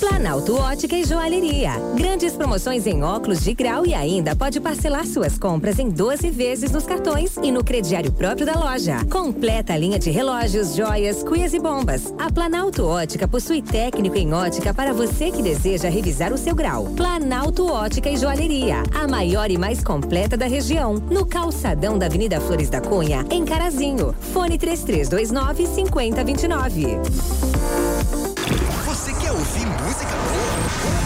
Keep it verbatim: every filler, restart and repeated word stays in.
Planalto Ótica e Joalheria. Grandes promoções em óculos de grau e ainda pode parcelar suas compras em doze vezes nos cartões e no crediário próprio da loja. Completa a linha de relógios, joias, cuias e bombas. A Planalto Ótica possui técnico em ótica para você que deseja revisar o seu grau. Planalto Ótica e Joalheria, a maior e mais completa da região, no calçadão da Avenida Flores da Cunha, em Carazinho. Fone três três dois nove, cinco zero dois nove.